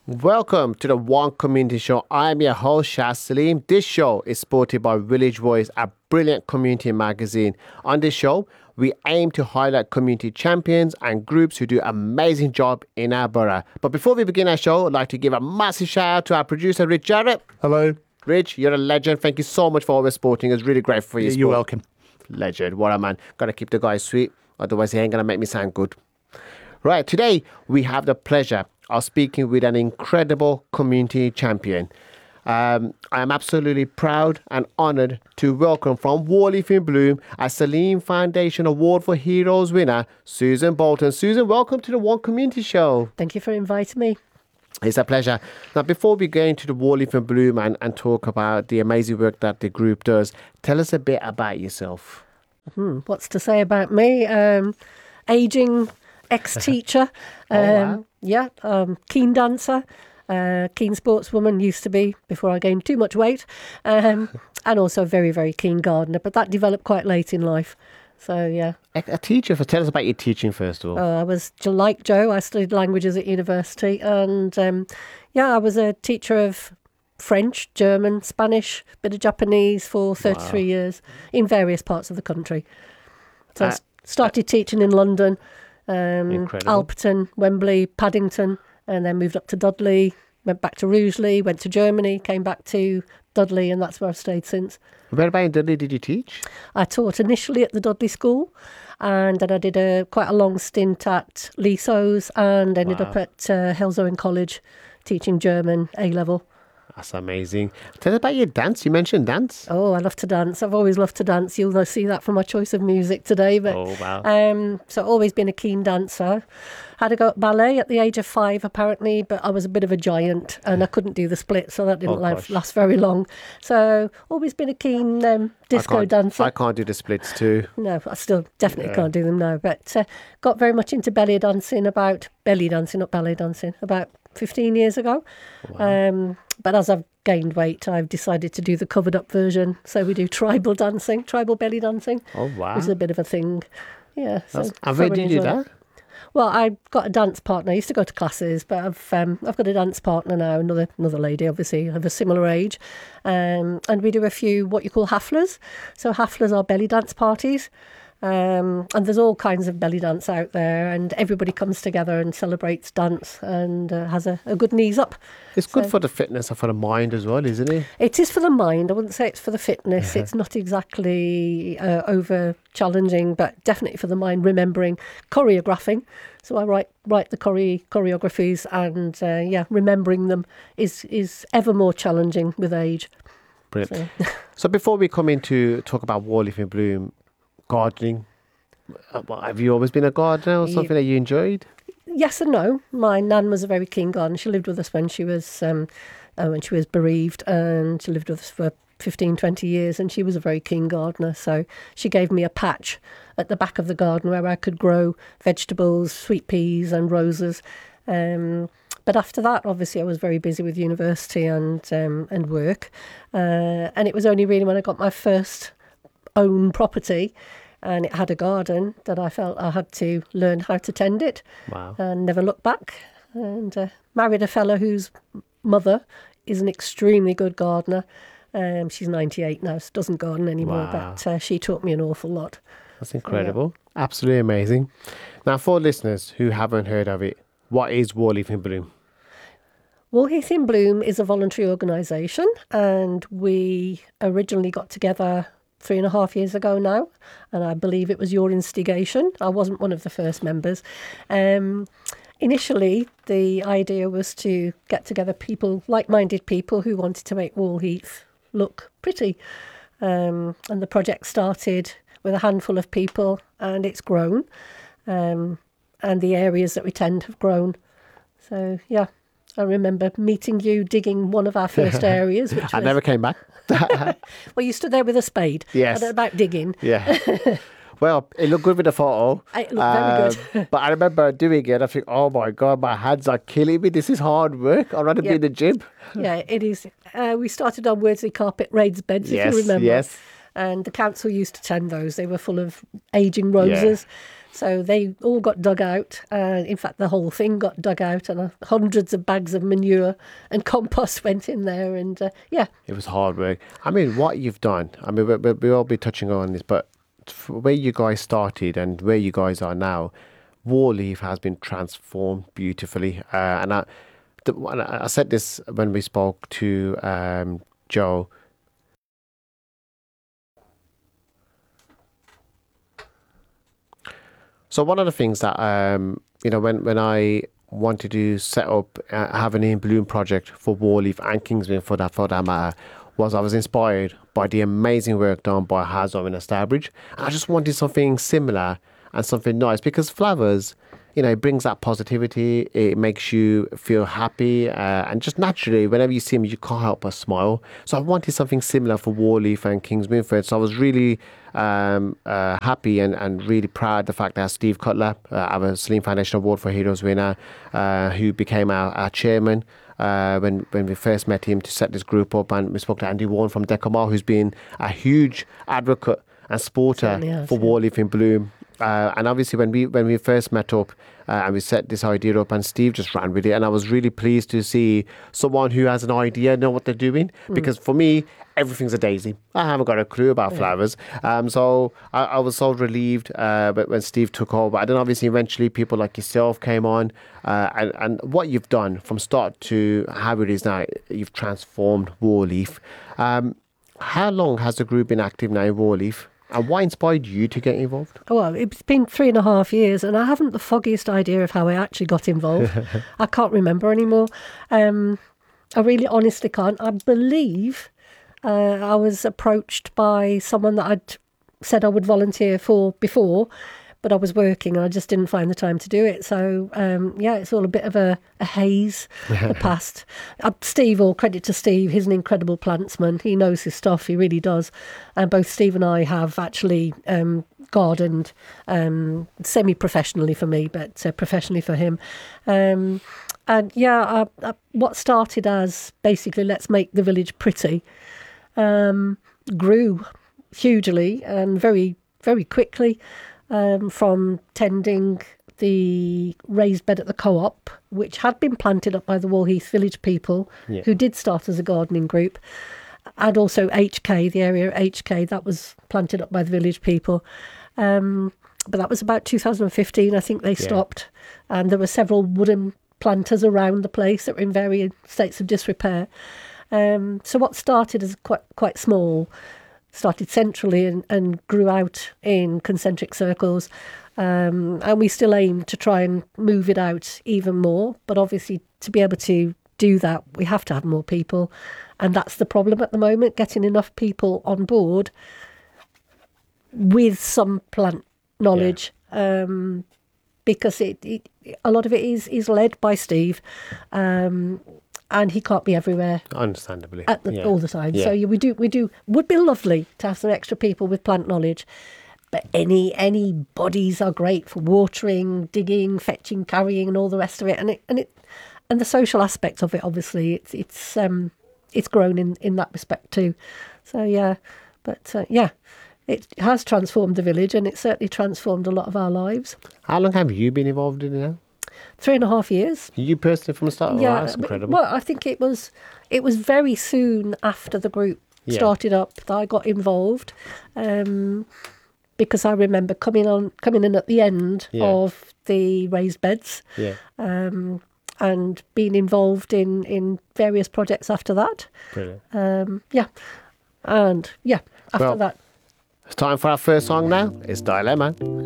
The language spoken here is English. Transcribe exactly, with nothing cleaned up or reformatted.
Welcome to the One Community Show. I'm your host, Shah Salim. This show is supported by Village Voice, a brilliant community magazine. On this show, we aim to highlight community champions and groups who do an amazing job in our borough. But before we begin our show, I'd like to give a massive shout out to our producer, Rich Jarrett. Hello. Rich, you're a legend. Thank you so much for always supporting us. Really grateful for your support. You're welcome. Legend. What a man. Got to keep the guy sweet. Otherwise, he ain't going to make me sound good. Right, today we have the pleasure of speaking with an incredible community champion. Um, I am absolutely proud and honoured to welcome from Warleaf in Bloom a Salim Foundation Award for Heroes winner, Susan Bolton. Susan, welcome to the One Community Show. Thank you for inviting me. It's a pleasure. Now, before we go into the Warleaf in Bloom and, and talk about the amazing work that the group does, tell us a bit about yourself. Hmm, what's to say about me? Um, ageing ex-teacher. Oh, um, wow. Yeah, um, keen dancer, uh, keen sportswoman used to be before I gained too much weight, um, and also very, very keen gardener. But that developed quite late in life. So, yeah. A, a teacher, for tell us about your teaching first of all. Uh, I was like Joe. I studied languages at university, and um, yeah, I was a teacher of French, German, Spanish, bit of Japanese for thirty-three Wow. years in various parts of the country. So I Uh, s- started teaching in London, um, Incredible. Alperton, Wembley, Paddington, and then moved up to Dudley, went back to Rugeley, went to Germany, came back to Dudley, and that's where I've stayed since. Where about in Dudley did you teach? I taught initially at the Dudley School, and then I did a quite a long stint at Lesos, and ended Wow. up at uh, Halesowen College teaching German A-level. That's amazing. Tell us about your dance. You mentioned dance. Oh, I love to dance. I've always loved to dance. You'll see that from my choice of music today. But Oh, wow. um, so always been a keen dancer. Had to go at ballet at the age of five, apparently, but I was a bit of a giant and I couldn't do the split, so that didn't Oh, last, gosh. last very long. So always been a keen um, disco I can't, dancer. I can't do the splits too. No, I still definitely Yeah. can't do them now. But uh, got very much into belly dancing about, belly dancing, not ballet dancing, about fifteen years ago. Um, but as I've gained weight, I've decided to do the covered up version. So we do tribal dancing, tribal belly dancing, Oh, wow. which is a bit of a thing. Yeah. So That's- and where thoroughly did you do enjoy it. that? Well, I got a dance partner. I used to go to classes, but I've um, I've got a dance partner now, another another lady, obviously, of a similar age. Um, and we do a few what you call haflas. So haflas are belly dance parties. Um, and there's all kinds of belly dance out there, and everybody comes together and celebrates dance and uh, has a, a good knees up. It's good So- for the fitness and for the mind as well, isn't it? It is for the mind. I wouldn't say it's for the fitness. It's not exactly uh, over challenging, but definitely for the mind. Remembering, choreographing. So I write write the chore- choreographies, and uh, yeah, remembering them is is ever more challenging with age. Brilliant. So, So before we come into talk about Warleaf in Bloom, gardening, uh, well, have you always been a gardener or Ye- something that you enjoyed? yes and no. My nan was a very keen gardener. She lived with us when she was um, uh, when she was bereaved, and she lived with us for fifteen, twenty years, and she was a very keen gardener. So she gave me a patch at the back of the garden where I could grow vegetables, sweet peas and roses. Um, but after that, obviously, I was very busy with university and um, and work. Uh, and it was only really when I got my first own property and it had a garden that I felt I had to learn how to tend it Wow. and never looked back. And uh, married a fellow whose mother is an extremely good gardener. Um, she's ninety-eight now, so doesn't garden anymore, Wow. but uh, she taught me an awful lot. That's incredible. Absolutely amazing. Now, for listeners who haven't heard of it, what is Warleaf in Bloom? Woolheath in Bloom is a voluntary organisation, and we originally got together three and a half years ago now, and I believe it was your instigation. I wasn't one of the first members. Um, initially, the idea was to get together people, like-minded people who wanted to make Woolheath look pretty. Um, and the project started with a handful of people, and it's grown. Um, and the areas that we tend have grown. So, yeah. I remember meeting you digging one of our first areas. Which I was, never came back. Well, you stood there with a spade. Yes. And about digging. Yeah. Well, it looked good with the photo. It looked very good. Um, but I remember doing it. I think, oh my God, my hands are killing me. This is hard work. I'd rather be Yeah. in the gym. Yeah, it is. Uh, we started on Wordsley carpet raids beds, Yes, if you remember. yes. And the council used to tend those. They were full of ageing roses. So they all got dug out. Uh, in fact, the whole thing got dug out, and uh, hundreds of bags of manure and compost went in there. And uh, yeah, It was hard work. I mean, what you've done, I mean, we, we, we'll be touching on this, but f- where you guys started and where you guys are now, Warleaf has been transformed beautifully. Uh, and I, the, and I I said this when we spoke to um, Joe. So one of the things that, um, you know, when, when I wanted to set up, uh, have an In Bloom project for Warleaf and Kingsman for that, for that matter, was I was inspired by the amazing work done by Hazo in Stourbridge. I just wanted something similar and something nice, because flowers, you know, it brings that positivity. It makes you feel happy, uh, and just naturally, whenever you see them, you can't help but smile. So I wanted something similar for Warleaf and Kings Winford. So I was really um, uh, happy and, and really proud of the fact that Steve Cutler, uh, our Celine Foundation Award for Heroes winner, uh, who became our, our chairman, uh, when when we first met him to set this group up, and we spoke to Andy Warren from Decomar, who's been a huge advocate and supporter Certainly has, for yeah. Warleaf in Bloom. Uh, and obviously, when we when we first met up uh, and we set this idea up, and Steve just ran with it, and I was really pleased to see someone who has an idea know what they're doing. Because for me, everything's a daisy. I haven't got a clue about flowers. Um, so I, I was so relieved uh, when when Steve took over. And then obviously, eventually, people like yourself came on, uh, and and what you've done from start to how it is now, you've transformed Warleaf. Um, how long has the group been active now in Warleaf? And what inspired you to get involved? Well, it's been three and a half years, and I haven't the foggiest idea of how I actually got involved. I can't remember anymore. Um, I really honestly can't. I believe uh, I was approached by someone that I'd said I would volunteer for before, but I was working and I just didn't find the time to do it. So, um, yeah, it's all a bit of a, a haze, the past. Uh, Steve, all credit to Steve, he's an incredible plantsman. He knows his stuff, he really does. And both Steve and I have actually um, gardened um, semi-professionally for me, but uh, professionally for him. Um, and yeah, I, I, what started as basically let's make the village pretty um, grew hugely and very, very quickly. Um, from tending the raised bed at the co-op, which had been planted up by the Walheath village people, Yeah. who did start as a gardening group, and also H K, the area H K, that was planted up by the village people. Um, but that was about two thousand fifteen, I think they stopped. And there were several wooden planters around the place that were in various states of disrepair. Um, so what started as quite quite small started centrally and, and grew out in concentric circles. Um, and we still aim to try and move it out even more. But obviously, to be able to do that, we have to have more people. And that's the problem at the moment, getting enough people on board with some plant knowledge. Um, because it, it a lot of it is, is led by Steve. Um, and he can't be everywhere Understandably. at the, yeah. all the time. Yeah. So yeah, we do we do would be lovely to have some extra people with plant knowledge. But any any bodies are great for watering, digging, fetching, carrying, and all the rest of it. And it and it and the social aspect of it, obviously, it's it's um it's grown in, in that respect too. So yeah, but uh, yeah, it has transformed the village, and it certainly transformed a lot of our lives. How long have you been involved in it now? Three and a half years. You personally from the start? Oh, Yeah, that's but- incredible. well, I think it was it was very soon after the group Yeah. started up that I got involved, um, because I remember coming on coming in at the end Yeah. of the raised beds, yeah, um, and being involved in in various projects after that. brilliant. Um, yeah, and yeah, after Well, that. It's time for our first song now. It's Dilemma.